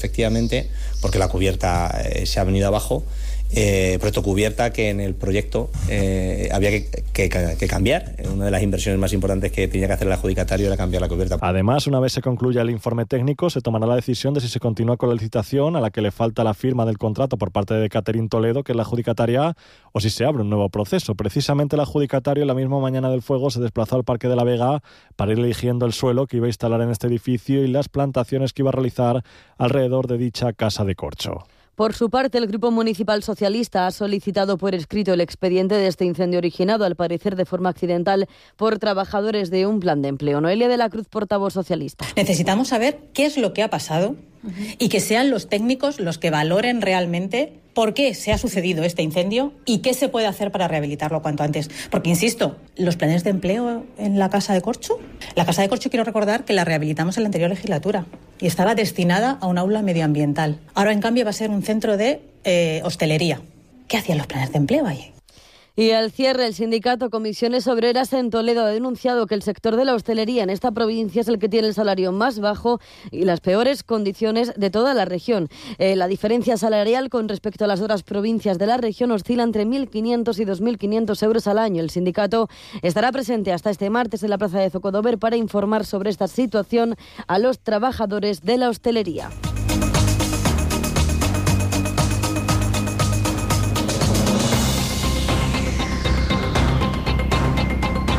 efectivamente, porque la cubierta se ha venido abajo. Proyecto cubierta que en el proyecto había que cambiar. Una de las inversiones más importantes que tenía que hacer el adjudicatario era cambiar la cubierta. Además, una vez se concluya el informe técnico, se tomará la decisión de si se continúa con la licitación, a la que le falta la firma del contrato por parte de Catering Toledo, que es la adjudicataria, o si se abre un nuevo proceso. Precisamente el adjudicatario, la misma mañana del fuego, se desplazó al Parque de la Vega para ir eligiendo el suelo que iba a instalar en este edificio y las plantaciones que iba a realizar alrededor de dicha casa de corcho. Por su parte, el Grupo Municipal Socialista ha solicitado por escrito el expediente de este incendio originado, al parecer de forma accidental, por trabajadores de un plan de empleo. Noelia de la Cruz, portavoz socialista. Necesitamos saber qué es lo que ha pasado y que sean los técnicos los que valoren realmente por qué se ha sucedido este incendio y qué se puede hacer para rehabilitarlo cuanto antes. Porque, insisto, los planes de empleo en la Casa de Corcho, quiero recordar que la rehabilitamos en la anterior legislatura y estaba destinada a un aula medioambiental. Ahora, en cambio, va a ser un centro de hostelería. ¿Qué hacían los planes de empleo ahí? Y al cierre, el sindicato Comisiones Obreras en Toledo ha denunciado que el sector de la hostelería en esta provincia es el que tiene el salario más bajo y las peores condiciones de toda la región. La diferencia salarial con respecto a las otras provincias de la región oscila entre 1.500 y 2.500 euros al año. El sindicato estará presente hasta este martes en la plaza de Zocodover para informar sobre esta situación a los trabajadores de la hostelería.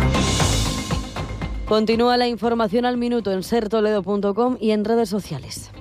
Continúa la información al minuto en sertoledo.com y en redes sociales.